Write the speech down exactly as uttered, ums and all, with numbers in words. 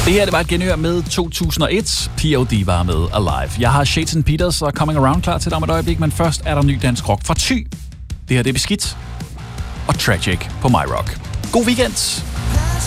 Det her, det var et genhør med to tusind og et. P O D var med Alive. Jeg har Shades and Peters og Coming Around klar til dig om et øjeblik, men først er der ny dansk rock fra Thy. Det her, det er Beskidt og Tragic på My Rock. God weekend!